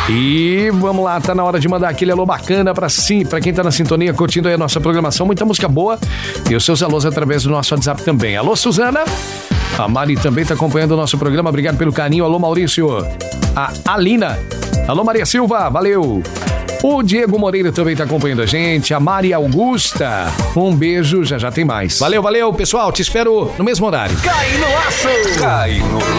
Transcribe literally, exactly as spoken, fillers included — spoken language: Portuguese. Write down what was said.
E vamos lá, tá na hora de mandar aquele alô bacana pra, sim, pra quem tá na sintonia, curtindo aí a nossa programação. Muita música boa e os seus alôs através do nosso WhatsApp também. Alô, Suzana. A Mari também tá acompanhando o nosso programa. Obrigado pelo carinho. Alô, Maurício. A Alina. Alô, Maria Silva. Valeu. O Diego Moreira também tá acompanhando a gente. A Maria Augusta. Um beijo, já já tem mais. Valeu, valeu, pessoal. Te espero no mesmo horário. Cai no aço! Cai no